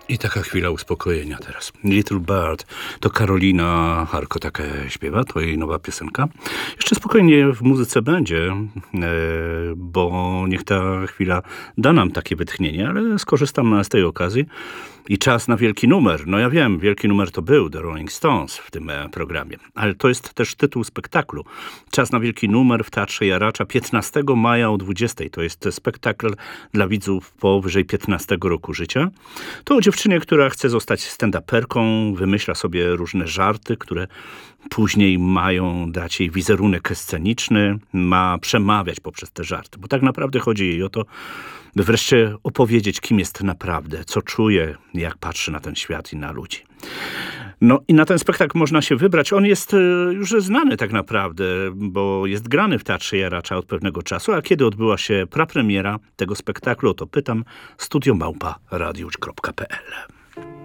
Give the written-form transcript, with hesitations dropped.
I taka chwila uspokojenia teraz. Little Bird to Karolina Harko taka śpiewa, to jej nowa piosenka. Jeszcze spokojnie w muzyce będzie, bo niech ta chwila da nam takie wytchnienie, ale skorzystam z tej okazji. I czas na wielki numer. No ja wiem, wielki numer to był The Rolling Stones w tym programie. Ale to jest też tytuł spektaklu. Czas na wielki numer w Teatrze Jaracza 15 maja o 20. To jest spektakl dla widzów powyżej 15 roku życia. To o dziewczynie, która chce zostać stand-uperką, wymyśla sobie różne żarty, które później mają dać jej wizerunek sceniczny, ma przemawiać poprzez te żarty. Bo tak naprawdę chodzi jej o to, by wreszcie opowiedzieć, kim jest naprawdę, co czuje, jak patrzy na ten świat i na ludzi. No i na ten spektakl można się wybrać. On jest już znany tak naprawdę, bo jest grany w Teatrze Jaracza od pewnego czasu, a kiedy odbyła się prapremiera tego spektaklu, o to pytam, studio@radiusz.pl.